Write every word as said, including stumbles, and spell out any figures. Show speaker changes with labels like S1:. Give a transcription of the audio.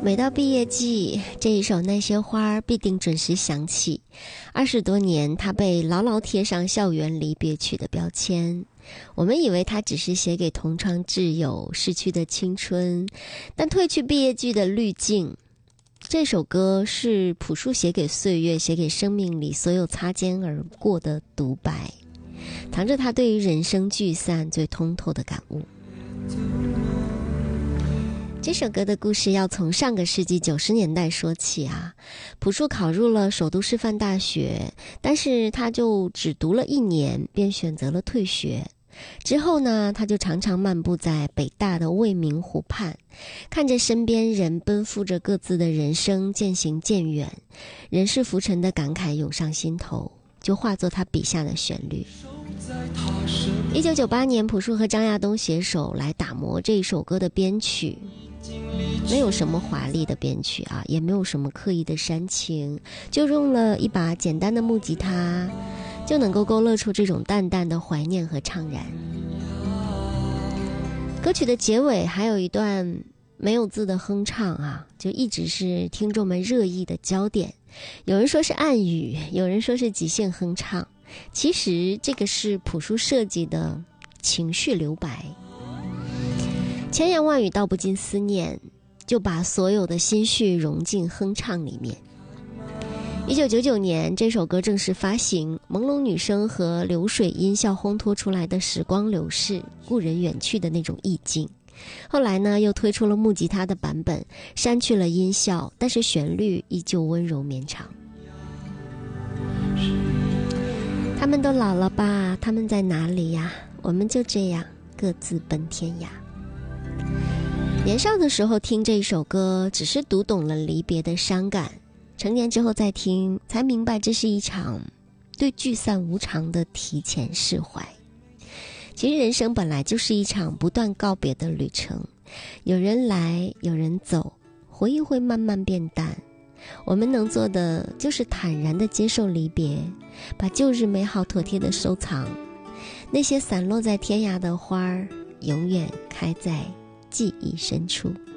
S1: 每到毕业季，这一首《那些花》必定准时响起。二十多年，它被牢牢贴上校园离别曲的标签。我们以为它只是写给同窗挚友逝去的青春，但褪去毕业季的滤镜，这首歌是朴树写给岁月，写给生命里所有擦肩而过的独白，藏着他对于人生聚散最通透的感悟。这首歌的故事要从上个世纪九十年代说起啊。朴树考入了首都师范大学，但是他就只读了一年，便选择了退学。之后呢，他就常常漫步在北大的未名湖畔，看着身边人奔赴着各自的人生渐行渐远，人世浮沉的感慨涌上心头，就化作他笔下的旋律。一九九八年，朴树和张亚东携手来打磨这一首歌的编曲，没有什么华丽的编曲啊，也没有什么刻意的煽情，就用了一把简单的木吉他，就能够勾勒出这种淡淡的怀念和怅然。歌曲的结尾还有一段没有字的哼唱啊，就一直是听众们热议的焦点。有人说是暗语，有人说是即兴哼唱，其实这个是朴树设计的情绪留白。千言万语道不尽思念，就把所有的心绪融进哼唱里面。一九九九年，这首歌正式发行，朦胧女声和流水音效烘托出来的时光流逝、故人远去的那种意境。后来呢，又推出了木吉他的版本，删去了音效，但是旋律依旧温柔绵长。他们都老了吧？他们在哪里呀？我们就这样各自奔天涯。年少的时候听这首歌，只是读懂了离别的伤感，成年之后再听，才明白这是一场对聚散无常的提前释怀。其实人生本来就是一场不断告别的旅程，有人来，有人走，回忆会慢慢变淡。我们能做的就是坦然地接受离别，把旧日美好妥帖地收藏。那些散落在天涯的花儿，永远开在记忆深处。